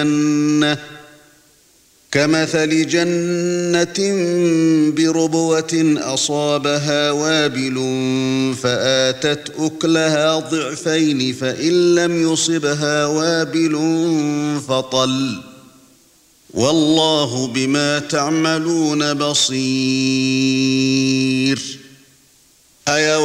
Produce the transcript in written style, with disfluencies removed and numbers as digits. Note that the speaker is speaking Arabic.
كمثل جنة بربوة أصابها وابل فآتت أكلها ضعفين فإن لم يصبها وابل فطل والله بما تعملون بصير